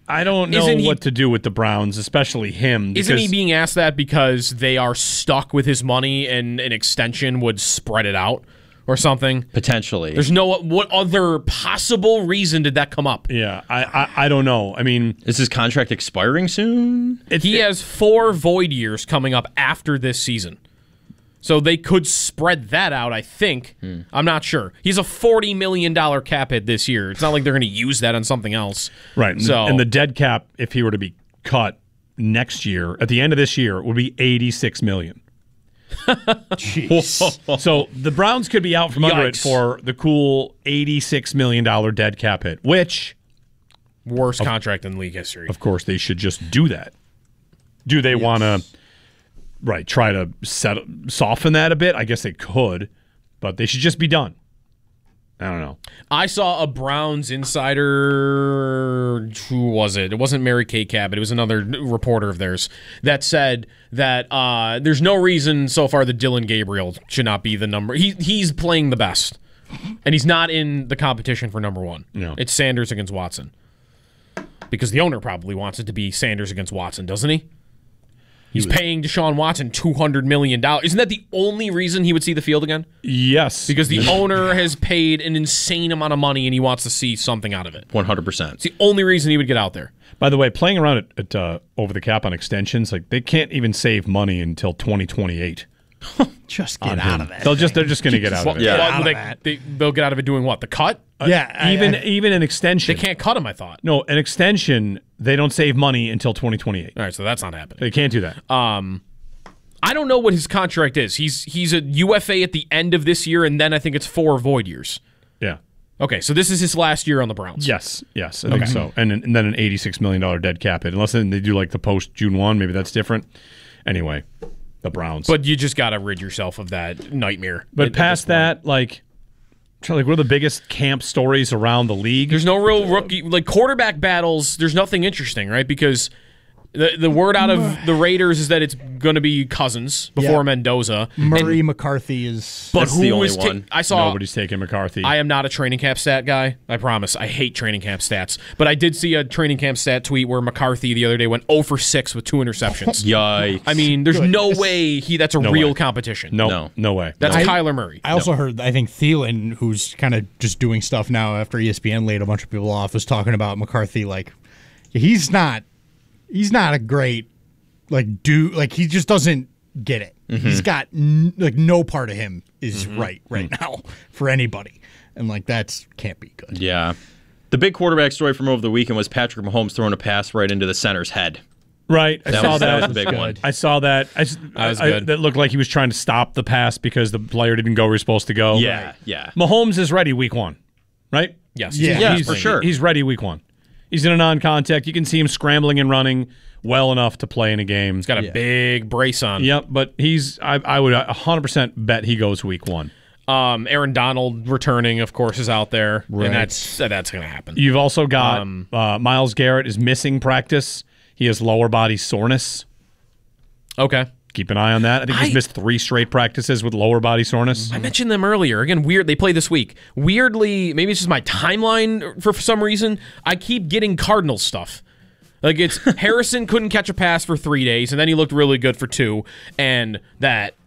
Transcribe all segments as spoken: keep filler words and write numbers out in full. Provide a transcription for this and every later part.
I don't know Isn't he- what to do with the Browns, especially him. Isn't he because- being asked that because they are stuck with his money and an extension would spread it out or something? Potentially. There's no what other possible reason did that come up? Yeah, I, I I don't know. I mean, Is his contract expiring soon? it, He has four void years coming up after this season. So they could spread that out, I think. Hmm. I'm not sure. He's a forty million dollars cap hit this year. It's not like they're going to use that on something else. right. And, So the, and the dead cap, if he were to be cut next year, at the end of this year, would be eighty-six million dollars. Jeez. So the Browns could be out from under it Yikes. for the cool eighty-six million dollars dead cap hit, which, worst contract in league history. of course, they should just do that. Do they want to, right, try to set, soften that a bit? I guess they could, but they should just be done. I don't know. I saw a Browns insider. Who was it? It wasn't Mary Kay Cabot. It was another reporter of theirs that said that uh, there's no reason so far that Dylan Gabriel should not be the number. He he's playing the best, and he's not in the competition for number one. No. It's Sanders against Watson, because the owner probably wants it to be Sanders against Watson, doesn't he? He's paying Deshaun Watson two hundred million dollars. Isn't that the only reason he would see the field again? Yes. Because the owner has paid an insane amount of money and he wants to see something out of it. one hundred percent. It's the only reason he would get out there. By the way, playing around at, at uh, over the cap on extensions, like they can't even save money until twenty twenty-eight. Just get out of that. They'll just they're just going to get out of it. Yeah. Well, out of they, that. they, they'll get out of it doing what? The cut? yeah, I- Even I- even an extension. They can't cut him, I thought. No, an extension. They don't save money until twenty twenty-eight. All right, so that's not happening. They can't do that. Um, I don't know what his contract is. He's he's a U F A at the end of this year, and then I think it's four void years. yeah. Okay, so this is his last year on the Browns. Yes. Yes. I think so. And, and then an eighty-six million dollars dead cap hit. Unless then they do like the post June first, maybe that's different. Anyway, the Browns. But you just got to rid yourself of that nightmare. But at- at past this point. that, like, like what are the biggest camp stories around the league? There's no real rookie like quarterback battles. There's nothing interesting, right? Because the the word out of the Raiders is that it's going to be Cousins before Yeah. Mendoza. Murray McCarthy is. But That's who the only is ta- one. I saw. Nobody's taking McCarthy. I am not a training camp stat guy. I promise. I hate training camp stats. But I did see a training camp stat tweet where McCarthy the other day went zero for six with two interceptions. Yikes. I mean, there's no way he that's a No real way. competition. no, No. no, way. That's I- Kyler Murray. I also heard, I think Thielen, who's kind of just doing stuff now after E S P N laid a bunch of people off, was talking about McCarthy. Like, he's not, he's not a great, like, do, like, he just doesn't get it. He's got, n- like, no part of him is right right now for anybody. And, like, that's can't be good. Yeah. The big quarterback story from over the weekend was Patrick Mahomes throwing a pass right into the center's head. Right. I That saw was, that. that was the big one. I saw that. I, s- That was I- good. that looked like he was trying to stop the pass because the player didn't go where he was supposed to go. Yeah, yeah. Mahomes is ready week one, right? Yes. Yeah. Yeah, he's, for sure. He's ready week one. He's in a non-contact. You can see him scrambling and running well enough to play in a game. He's got a Yeah. big brace on. Yep, but he's. I, I would one hundred percent bet he goes week one. Um, Aaron Donald returning, of course, is out there, Right. and that's that's going to happen. You've also got Um, uh, Myles Garrett is missing practice. He has lower body soreness. Okay. Keep an eye on that. I think he's I- missed three straight practices with lower body soreness. I mentioned them earlier. Again, weird. They play this week. Weirdly, maybe it's just my timeline for, for some reason. I keep getting Cardinals stuff. Like it's Harrison couldn't catch a pass for three days, and then he looked really good for two. And that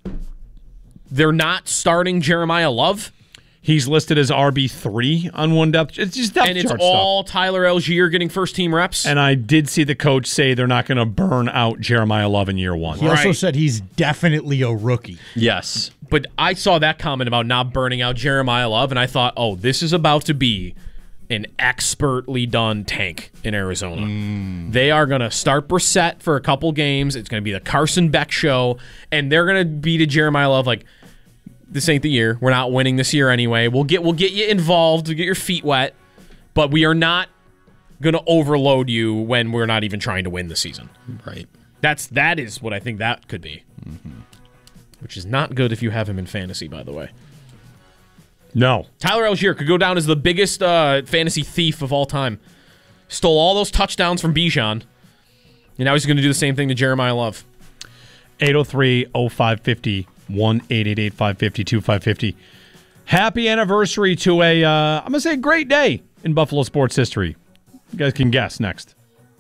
they're not starting Jeremiah Love, He's listed as R B three on one depth. It's just depth and it's chart all stuff. Tyler Algier getting first team reps. And I did see the coach say they're not going to burn out Jeremiah Love in year one. He also Right. said he's definitely a rookie. Yes. But I saw that comment about not burning out Jeremiah Love, and I thought, oh, this is about to be an expertly done tank in Arizona. They are going to start Brissett for a couple games. It's going to be the Carson Beck show, and they're going to be to Jeremiah Love like, this ain't the year. We're not winning this year anyway. We'll get we'll get you involved to get your feet wet, but we are not going to overload you when we're not even trying to win the season. Right. That's that is what I think that could be. Which is not good if you have him in fantasy, by the way. No. Tyler Algier could go down as the biggest uh, fantasy thief of all time. Stole all those touchdowns from Bijan, and now he's going to do the same thing to Jeremiah Love. eight oh three oh five five oh, one eight eight eight five five oh two five five oh. Happy anniversary to a, uh, I'm going to say, a great day in Buffalo sports history. You guys can guess next.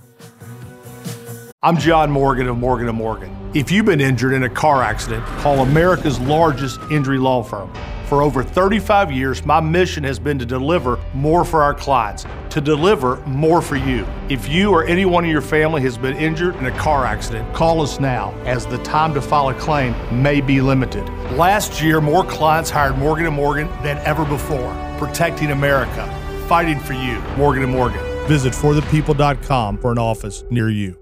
I'm John Morgan of Morgan and Morgan. If you've been injured in a car accident, call America's largest injury law firm. For over thirty-five years, my mission has been to deliver more for our clients, to deliver more for you. If you or anyone in your family has been injured in a car accident, call us now, as the time to file a claim may be limited. Last year, more clients hired Morgan and Morgan than ever before, protecting America, fighting for you. Morgan and Morgan. Visit for the people dot com for an office near you.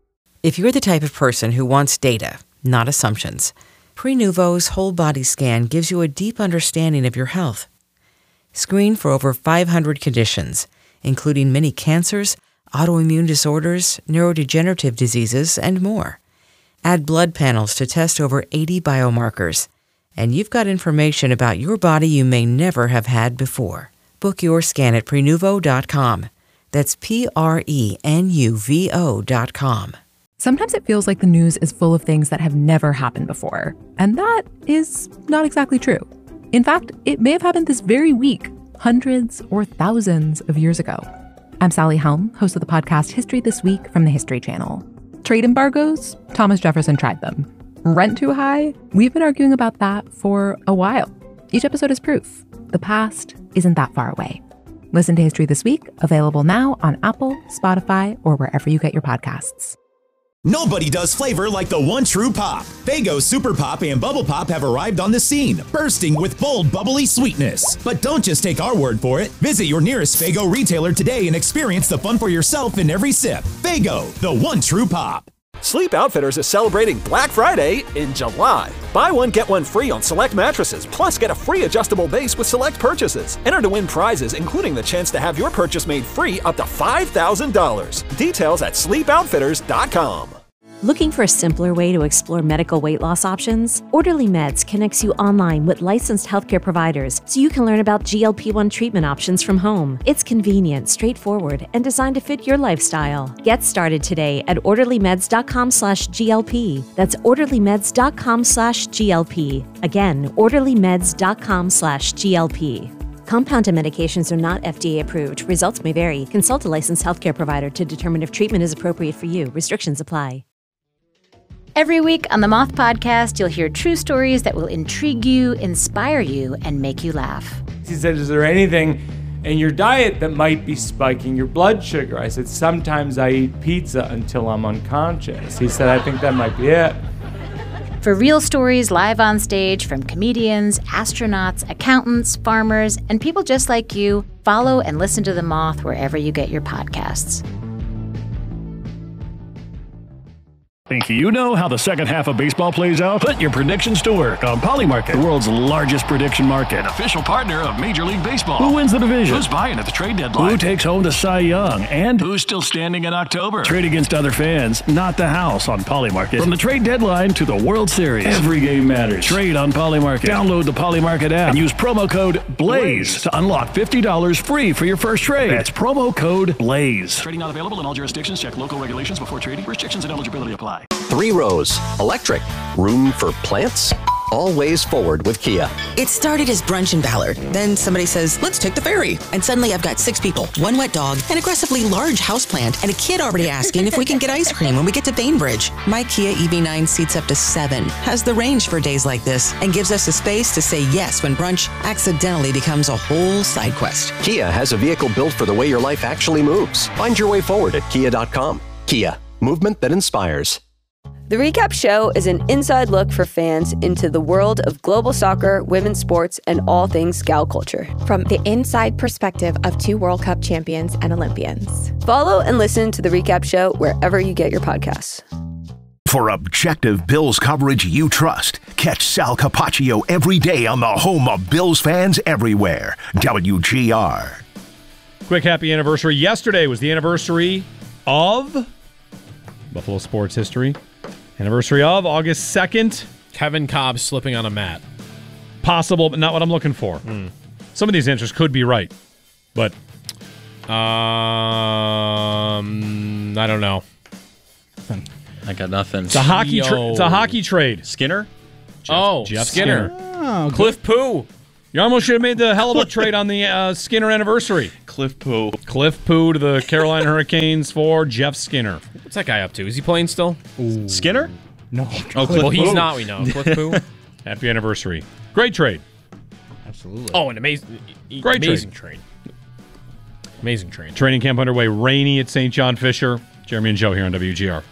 If you're the type of person who wants data, not assumptions, Prenuvo's whole body scan gives you a deep understanding of your health. Screen for over five hundred conditions, including many cancers, autoimmune disorders, neurodegenerative diseases, and more. Add blood panels to test over eighty biomarkers, and you've got information about your body you may never have had before. Book your scan at Prenuvo dot com. That's P R E N U V O dot com. Sometimes it feels like the news is full of things that have never happened before, and that is not exactly true. In fact, it may have happened this very week, hundreds or thousands of years ago. I'm Sally Helm, host of the podcast History This Week from the History Channel. Trade embargoes? Thomas Jefferson tried them. Rent too high? We've been arguing about that for a while. Each episode is proof. The past isn't that far away. Listen to History This Week, available now on Apple, Spotify, or wherever you get your podcasts. Nobody does flavor like the one true pop. Faygo Super Pop and Bubble Pop have arrived on the scene, bursting with bold, bubbly sweetness. But don't just take our word for it. Visit your nearest Faygo retailer today and experience the fun for yourself in every sip. Faygo, the one true pop. Sleep Outfitters is celebrating Black Friday in July. Buy one, get one free on select mattresses, plus get a free adjustable base with select purchases. Enter to win prizes, including the chance to have your purchase made free up to five thousand dollars. Details at sleep outfitters dot com. Looking for a simpler way to explore medical weight loss options? Orderly Meds connects you online with licensed healthcare providers so you can learn about G L P one treatment options from home. It's convenient, straightforward, and designed to fit your lifestyle. Get started today at orderly meds dot com slash G L P. That's orderly meds dot com slash G L P. Again, orderly meds dot com slash G L P. Compounded medications are not F D A approved. Results may vary. Consult a licensed healthcare provider to determine if treatment is appropriate for you. Restrictions apply. Every week on the Moth Podcast, you'll hear true stories that will intrigue you, inspire you, and make you laugh. He said, is there anything in your diet that might be spiking your blood sugar? I said, sometimes I eat pizza until I'm unconscious. He said, I think that might be it. For real stories live on stage from comedians, astronauts, accountants, farmers, and people just like you, follow and listen to The Moth wherever you get your podcasts. Think you know how the second half of baseball plays out? Put your predictions to work on Polymarket, the world's largest prediction market. Official partner of Major League Baseball. Who wins the division? Who's buying at the trade deadline? Who takes home the Cy Young? And who's still standing in October? Trade against other fans, not the house on Polymarket. From the trade deadline to the World Series, every game matters. Trade on Polymarket. Download the Polymarket app and use promo code BLAZE to unlock fifty dollars free for your first trade. That's promo code BLAZE. Trading not available in all jurisdictions. Check local regulations before trading. Restrictions and eligibility apply. Three rows, electric, room for plants, all ways forward with Kia. It started as brunch in Ballard. Then somebody says, let's take the ferry. And suddenly I've got six people, one wet dog, an aggressively large houseplant, and a kid already asking if we can get ice cream when we get to Bainbridge. My Kia E V nine seats up to seven, has the range for days like this, and gives us the space to say yes when brunch accidentally becomes a whole side quest. Kia has a vehicle built for the way your life actually moves. Find your way forward at kia dot com. Kia, movement that inspires. The Recap Show is an inside look for fans into the world of global soccer, women's sports, and all things gal culture. From the inside perspective of two World Cup champions and Olympians. Follow and listen to The Recap Show wherever you get your podcasts. For objective Bills coverage you trust, catch Sal Capaccio every day on the home of Bills fans everywhere, W G R. Quick happy anniversary. Yesterday was the anniversary of Buffalo sports history. Anniversary of August second. Kevin Cobb slipping on a mat. Possible, but not what I'm looking for. Mm. Some of these answers could be right, but um, I don't know. I got nothing. It's a hockey. Tra- it's a hockey trade. Skinner. Jeff, oh, Jeff Skinner. Skinner. Oh, Cliff Pooh. You almost should have made the Hellebuck trade on the uh, Skinner anniversary. Cliff Poo. Cliff Poo to the Carolina Hurricanes for Jeff Skinner. What's that guy up to? Is he playing still? Ooh. Skinner? No. Oh, Cliff well, he's Poo. not, we know. Cliff Poo. Happy anniversary. Great trade. Absolutely. Oh, an amazing, Great amazing trade. Amazing trade. Training camp underway. Rainy at Saint John Fisher. Jeremy and Joe here on W G R.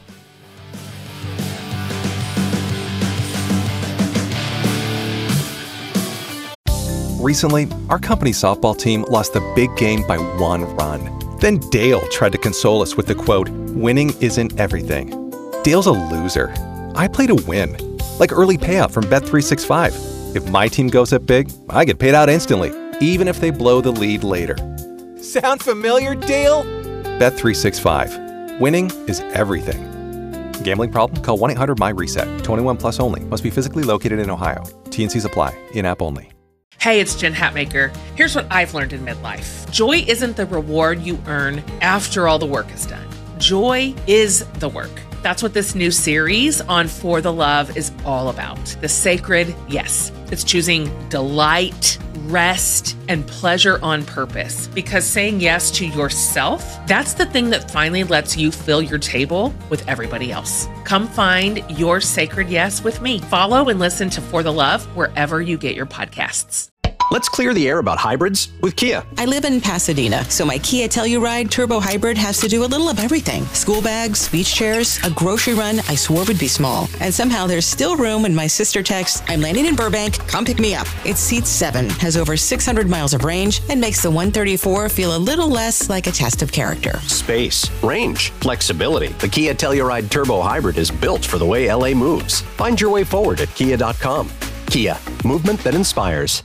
Recently, our company's softball team lost the big game by one run. Then Dale tried to console us with the quote, "Winning isn't everything." Dale's a loser. I play to win. Like early payout from Bet three sixty-five. If my team goes up big, I get paid out instantly, even if they blow the lead later. Sound familiar, Dale? Bet three sixty-five. Winning is everything. Gambling problem? Call one eight hundred M Y reset. twenty-one plus only. Must be physically located in Ohio. T N Cs apply. In-app only. Hey, it's Jen Hatmaker. Here's what I've learned in midlife. Joy isn't the reward you earn after all the work is done. Joy is the work. That's what this new series on For the Love is all about. The sacred yes. It's choosing delight, rest, and pleasure on purpose. Because saying yes to yourself, that's the thing that finally lets you fill your table with everybody else. Come find your sacred yes with me. Follow and listen to For the Love wherever you get your podcasts. Let's clear the air about hybrids with Kia. I live in Pasadena, so my Kia Telluride Turbo Hybrid has to do a little of everything. School bags, beach chairs, a grocery run I swore would be small. And somehow there's still room when my sister texts, "I'm landing in Burbank, come pick me up." It seats seven, has over six hundred miles of range, and makes the one thirty-four feel a little less like a test of character. Space, range, flexibility. The Kia Telluride Turbo Hybrid is built for the way L A moves. Find your way forward at kia dot com. Kia, movement that inspires.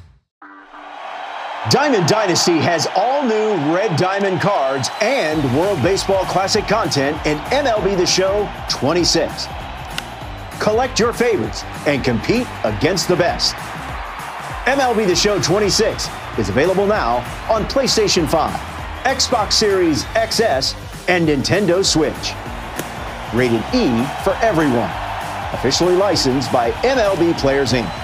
Diamond Dynasty has all new Red Diamond cards and World Baseball Classic content in M L B The Show twenty-six. Collect your favorites and compete against the best. M L B The Show twenty-six is available now on PlayStation five, Xbox Series X S, and Nintendo Switch. Rated E for everyone. Officially licensed by M L B Players Incorporated.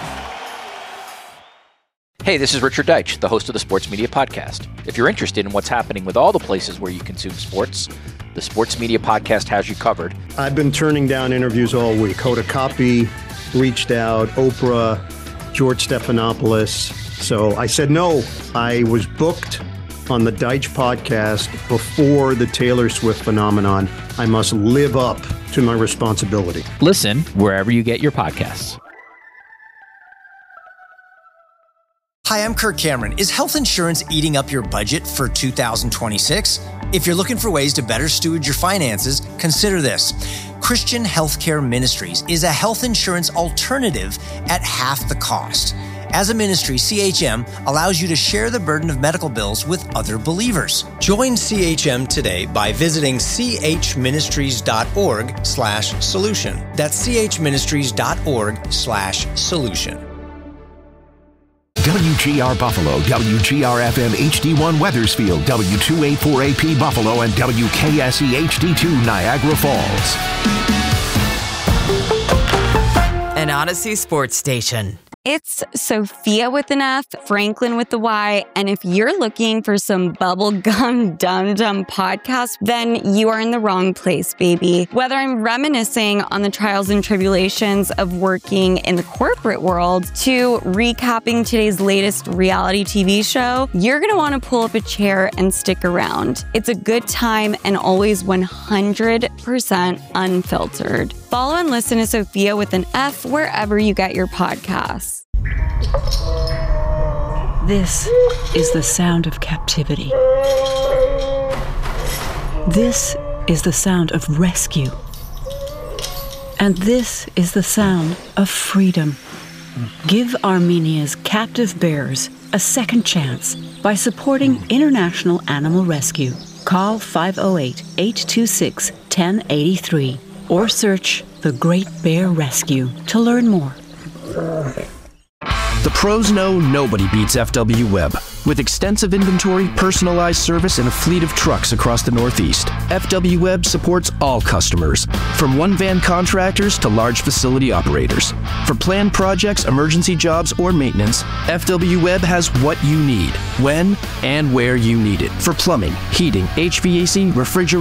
Hey, this is Richard Deitch, the host of the Sports Media Podcast. If you're interested in what's happening with all the places where you consume sports, the Sports Media Podcast has you covered. I've been turning down interviews all week. Hoda Kotb reached out, Oprah, George Stephanopoulos. So I said no. I was booked on the Deitch Podcast before the Taylor Swift phenomenon. I must live up to my responsibility. Listen wherever you get your podcasts. Hi, I'm Kirk Cameron. Is health insurance eating up your budget for two thousand twenty-six? If you're looking for ways to better steward your finances, consider this. Christian Healthcare Ministries is a health insurance alternative at half the cost. As a ministry, C H M allows you to share the burden of medical bills with other believers. Join C H M today by visiting chministries.org slash solution. That's chministries.org slash solution. W G R Buffalo, W G R F M H D one Weathersfield, W two eighty-four A P Buffalo, and W K S E H D two Niagara Falls. An Odyssey Sports Station. It's Sophia with an F, Franklin with the Y, and if you're looking for some bubblegum dum-dum podcast, then you are in the wrong place, baby. Whether I'm reminiscing on the trials and tribulations of working in the corporate world to recapping today's latest reality T V show, you're gonna wanna pull up a chair and stick around. It's a good time and always one hundred percent unfiltered. Follow and listen to Sophia with an F wherever you get your podcasts. This is the sound of captivity. This is the sound of rescue. And this is the sound of freedom. Give Armenia's captive bears a second chance by supporting International Animal Rescue. Call five oh eight, eight two six, one oh eight three or search The Great Bear Rescue to learn more. The pros know nobody beats F W Web. With extensive inventory, personalized service, and a fleet of trucks across the Northeast, F W Webb supports all customers, from one-van contractors to large facility operators. For planned projects, emergency jobs, or maintenance, F W Webb has what you need, when and where you need it. For plumbing, heating, H V A C, refrigeration,